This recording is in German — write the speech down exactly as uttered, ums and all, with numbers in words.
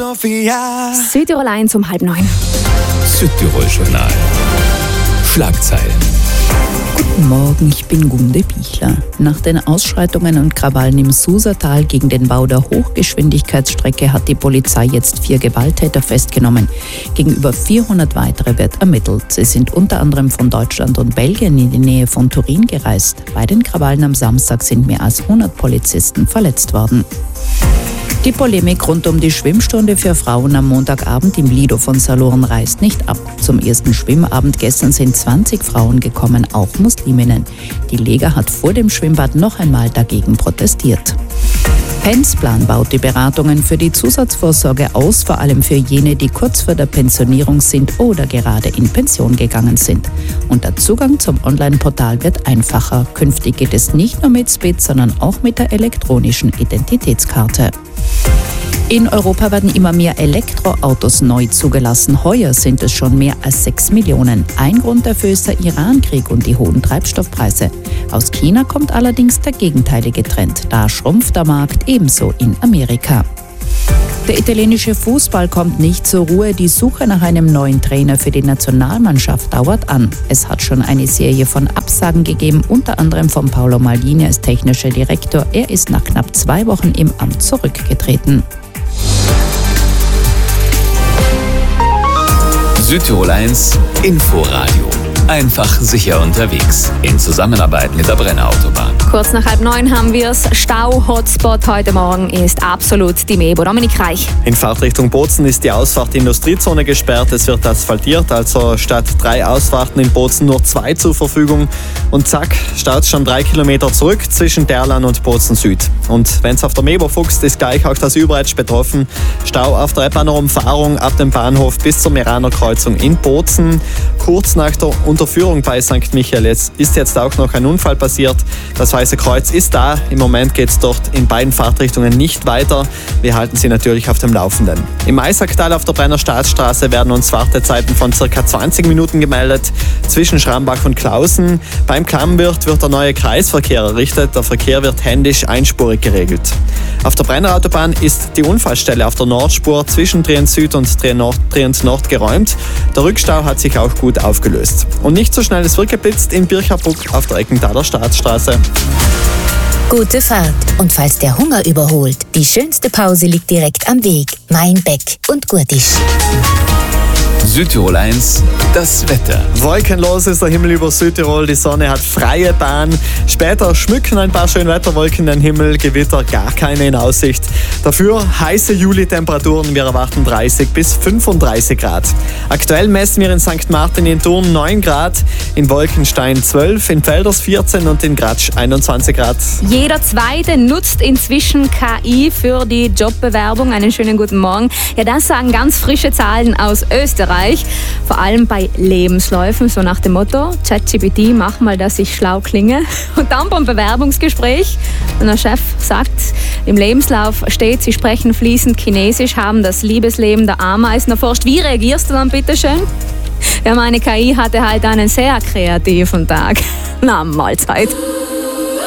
Sophia. Südtirol eins um halb neun. Südtirol-Journal. Schlagzeilen. Guten Morgen, ich bin Gunde Bichler. Nach den Ausschreitungen und Krawallen im Susatal gegen den Bau der Hochgeschwindigkeitsstrecke hat die Polizei jetzt vier Gewalttäter festgenommen. Gegenüber vierhundert weitere wird ermittelt. Sie sind unter anderem von Deutschland und Belgien in die Nähe von Turin gereist. Bei den Krawallen am Samstag sind mehr als hundert Polizisten verletzt worden. Die Polemik rund um die Schwimmstunde für Frauen am Montagabend im Lido von Salurn reißt nicht ab. Zum ersten Schwimmabend gestern sind zwanzig Frauen gekommen, auch Musliminnen. Die Lega hat vor dem Schwimmbad noch einmal dagegen protestiert. Pensplan baut die Beratungen für die Zusatzvorsorge aus, vor allem für jene, die kurz vor der Pensionierung sind oder gerade in Pension gegangen sind. Und der Zugang zum Online-Portal wird einfacher. Künftig geht es nicht nur mit S P I D, sondern auch mit der elektronischen Identitätskarte. In Europa werden immer mehr Elektroautos neu zugelassen. Heuer sind es schon mehr als sechs Millionen. Ein Grund dafür ist der Iran-Krieg und die hohen Treibstoffpreise. Aus China kommt allerdings der gegenteilige Trend. Da schrumpft der Markt ebenso in Amerika. Der italienische Fußball kommt nicht zur Ruhe. Die Suche nach einem neuen Trainer für die Nationalmannschaft dauert an. Es hat schon eine Serie von Absagen gegeben, unter anderem von Paolo Maldini als technischer Direktor. Er ist nach knapp zwei Wochen im Amt zurückgetreten. Südtirol eins Inforadio. Einfach sicher unterwegs. In Zusammenarbeit mit der Brenner Autobahn. Kurz nach halb neun haben wir es. Stau-Hotspot heute Morgen ist absolut die Mebo. Dominik Reich. In Fahrtrichtung Bozen ist die Ausfahrt Industriezone gesperrt. Es wird asphaltiert, also statt drei Ausfahrten in Bozen nur zwei zur Verfügung. Und zack, staut schon drei Kilometer zurück zwischen Derlan und Bozen Süd. Und wenn es auf der Mebo fuchst, ist gleich auch das Überetsch betroffen. Stau auf der Eppaner Umfahrung ab dem Bahnhof bis zur Meraner Kreuzung in Bozen. Kurz nach der Unterführung bei Sankt Michael ist jetzt auch noch ein Unfall passiert. Das Weiße Kreuz ist da. Im Moment geht es dort in beiden Fahrtrichtungen nicht weiter. Wir halten Sie natürlich auf dem Laufenden. Im Maisacktal auf der Brenner Staatsstraße werden uns Wartezeiten von ca. zwanzig Minuten gemeldet zwischen Schrambach und Klausen. Beim Klammwirt wird der neue Kreisverkehr errichtet. Der Verkehr wird händisch einspurig geregelt. Auf der Brenner Autobahn ist die Unfallstelle auf der Nordspur zwischen Trient Süd und Trient Nord, Trient Nord geräumt. Der Rückstau hat sich auch gut aufgelöst. Und nicht so schnell, es wird geblitzt in Birchabruck auf der Eckenthaler Staatsstraße. Gute Fahrt. Und falls der Hunger überholt, die schönste Pause liegt direkt am Weg. Mainbeck und Gurtisch. Südtirol eins, das Wetter. Wolkenlos ist der Himmel über Südtirol, die Sonne hat freie Bahn. Später schmücken ein paar Schönwetterwolken den Himmel, Gewitter gar keine in Aussicht. Dafür heiße Juli-Temperaturen, wir erwarten dreißig bis fünfunddreißig Grad. Aktuell messen wir in Sankt Martin in Thurn neun Grad, in Wolkenstein zwölf, in Velders vierzehn und in Gratsch einundzwanzig Grad. Jeder Zweite nutzt inzwischen K I für die Jobbewerbung. Einen schönen guten Morgen. Ja, das sagen ganz frische Zahlen aus Österreich. Vor allem bei Lebensläufen, so nach dem Motto, ChatGPT, mach mal, dass ich schlau klinge. Und dann beim Bewerbungsgespräch, und der Chef sagt, im Lebenslauf steht, Sie sprechen fließend Chinesisch, haben das Liebesleben der Ameisen erforscht. Wie reagierst du dann bitteschön? Ja, meine K I hatte halt einen sehr kreativen Tag. Na, Mahlzeit.